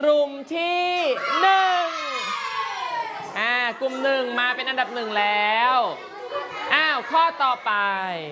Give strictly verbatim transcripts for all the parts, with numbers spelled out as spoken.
กลุ่มที่หนึ่งอ่ากลุ่มหนึ่งมาเป็นอันดับหนึ่งแล้วอ้าวข้อต่อไป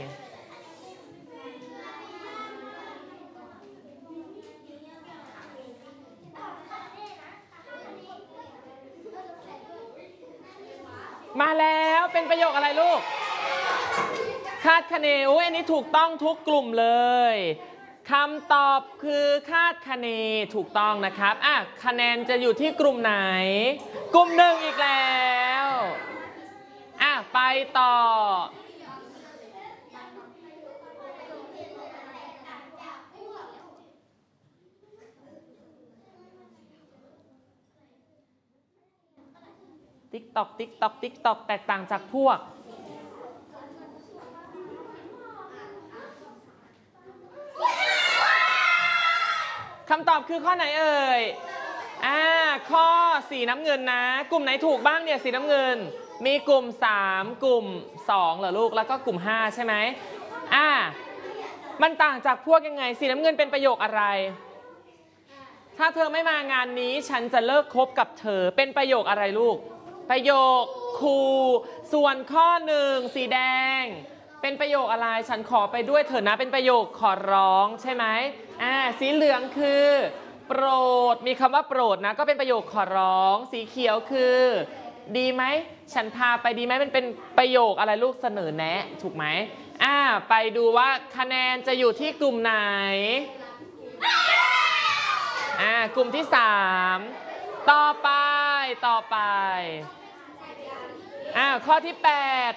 มาแล้วเป็นประโยคอะไรลูกคาดคะเนอุ้ยอันนี้ถูกต้องทุกกลุ่มเลยคำตอบคือคาดคะเนถูกต้องนะครับอ่ะคะแนนจะอยู่ที่กลุ่มไหนกลุ่มหนึ่งอีกแล้วอ่ะไปต่อติ๊กตอกติ๊กตอกติ๊กตอกแตกต่างจากพวกคำตอบคือข้อไหนเอ่ยอ่าข้อสีน้ำเงินนะกลุ่มไหนถูกบ้างเนี่ยสีน้ำเงินมีกลุ่มสามกลุ่มสองเหรอลูกแล้วก็กลุ่มห้าใช่ไหมอ่ามันต่างจากพวกยังไงสีน้ำเงินเป็นประโยคอะไรถ้าเธอไม่มางานนี้ฉันจะเลิกคบกับเธอเป็นประโยคอะไรลูกประโยคคูส่วนข้อหนึ่งสีแดงเป็นประโยคอะไรฉันขอไปด้วยเถอะนะเป็นประโยคขอร้องใช่ไหมอ่าสีเหลืองคือโปรดมีคำว่าโปรดนะก็เป็นประโยคขอร้องสีเขียวคือดีไหมฉันพาไปดีไหมมันเป็นประโยคอะไรลูกเสนอแนะถูกไหมอ่าไปดูว่าคะแนนจะอยู่ที่กลุ่มไหนอ่ากลุ่มที่สามต่อไปต่อไปอ่าข้อที่แปด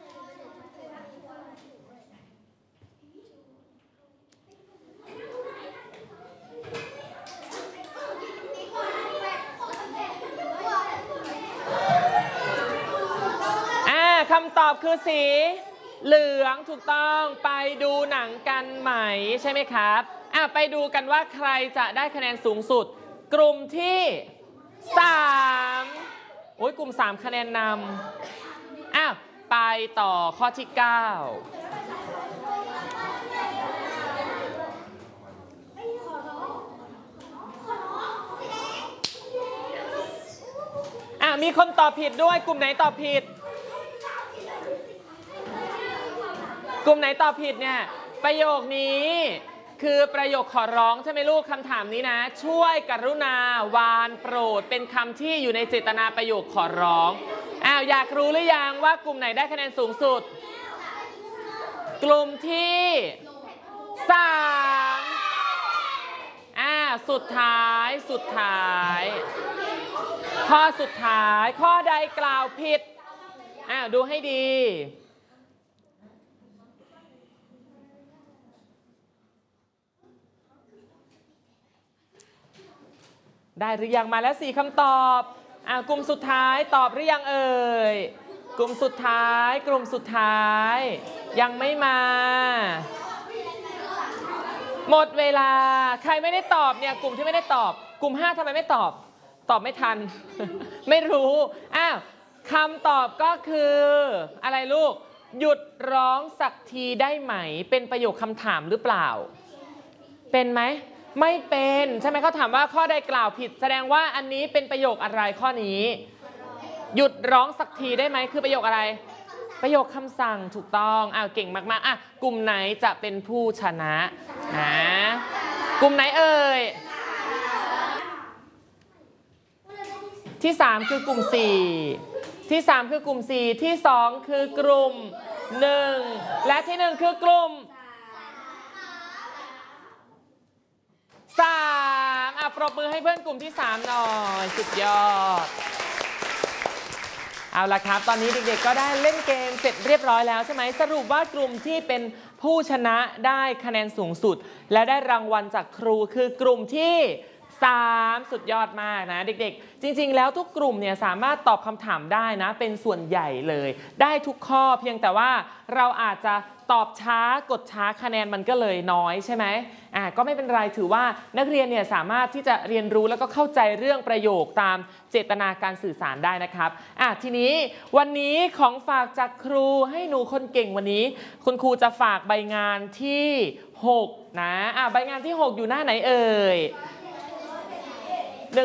คำตอบคือสีเหลืองถูกต้องไปดูหนังกันไหมใช่ไหมครับอ่ะไปดูกันว่าใครจะได้คะแนนสูงสุดกลุ่มที่สามโอ้ยกลุ่มสามคะแนนนำอ้าวไปต่อข้อที่เก้าอ่ะมีคนตอบผิดด้วยกลุ่มไหนตอบผิดกลุ่มไหนตอบผิดเนี่ยประโยคนี้คือประโยคขอร้องใช่ไหมลูกคำถามนี้นะช่วยกรุณาวานโปรดเป็นคำที่อยู่ในเจตนาประโยคขอร้องอ้าวอยากรู้หรือยังว่ากลุ่มไหนได้คะแนนสูงสุดกลุ่มที่สามอ่าสุดท้ายสุดท้ายข้อสุดท้ายข้อใดกล่าวผิดอ้าวดูให้ดีได้หรือยังมาแล้วสี่คำตอบอ่ากลุ่มสุดท้ายตอบหรือยังเอ่ยกลุ่มสุดท้ายกลุ่มสุดท้ายยังไม่มาหมดเวลาใครไม่ได้ตอบเนี่ยกลุ่มที่ไม่ได้ตอบกลุ่มห้าทำไมไม่ตอบตอบไม่ทัน ไม่รู้อ้าวคำตอบก็คืออะไรลูกหยุดร้องสักทีได้ไหมเป็นประโยคคำถามหรือเปล่าเป็นไหมไม่เป็นใช่ไหมเขาถามว่าข้อใดกล่าวผิดแสดงว่าอันนี้เป็นประโยคอะไรข้อนี้หยุดร้องสักทีได้ไหมคือประโยคอะไรประโยคคำสั่งถูกต้องอ้าวเก่งมากๆอ่ะกลุ่มไหนจะเป็นผู้ชนะนะกลุ่มไหนเอ่ยที่สามคือกลุ่มสี่ที่สามคือกลุ่มสี่ที่สองคือกลุ่มหนึ่งและที่หนึ่งคือกลุ่มสามอ่ะปรบมือให้เพื่อนกลุ่มที่สามหน่อยสุดยอดเอาล่ะครับตอนนี้เด็กๆก็ได้เล่นเกมเสร็จเรียบร้อยแล้วใช่ไหมสรุปว่ากลุ่มที่เป็นผู้ชนะได้คะแนนสูงสุดและได้รางวัลจากครูคือกลุ่มที่สามสุดยอดมากนะเด็กๆจริงๆแล้วทุกกลุ่มเนี่ยสามารถตอบคำถามได้นะเป็นส่วนใหญ่เลยได้ทุกข้อเพียงแต่ว่าเราอาจจะตอบช้ากดช้าคะแนนมันก็เลยน้อยใช่ไหมอ่าก็ไม่เป็นไรถือว่านักเรียนเนี่ยสามารถที่จะเรียนรู้แล้วก็เข้าใจเรื่องประโยคตามเจตนาการสื่อสารได้นะครับอ่ะทีนี้วันนี้ของฝากจากครูให้หนูคนเก่งวันนี้คุณครูจะฝากใบงานที่หกนะอ่ะใบงานที่หกอยู่หน้าไหนเอ่ย